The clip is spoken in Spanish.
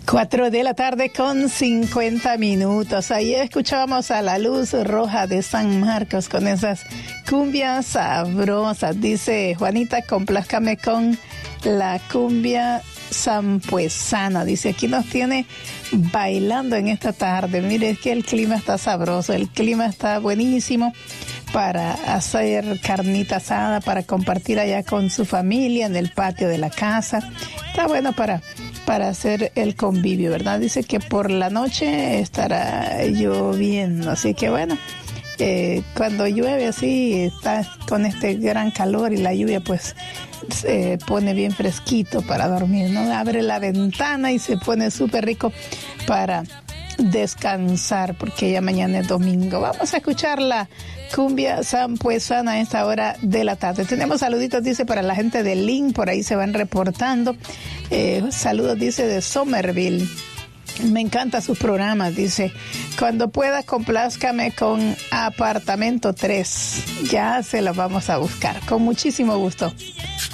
4:50 p.m. Ahí escuchábamos a La Luz Roja de San Marcos con esas cumbias sabrosas. Dice Juanita, complázcame con la cumbia sampuesana. Dice, aquí nos tiene bailando en esta tarde. Mire, es que el clima está sabroso, el clima está buenísimo para hacer carnita asada, para compartir allá con su familia en el patio de la casa. Está bueno para hacer el convivio, ¿verdad? Dice que por la noche estará lloviendo, así que bueno, cuando llueve así, está con este gran calor y la lluvia pues se pone bien fresquito para dormir, ¿no? Abre la ventana y se pone súper rico para descansar, porque ya mañana es domingo. Vamos a escuchar la cumbia sampuesana a esta hora de la tarde. Tenemos saluditos, dice, para la gente de Lynn, por ahí se van reportando. Saludos, dice, de Somerville. Me encantan sus programas, dice. Cuando pueda, complázcame con Apartamento 3. Ya se lo vamos a buscar, con muchísimo gusto.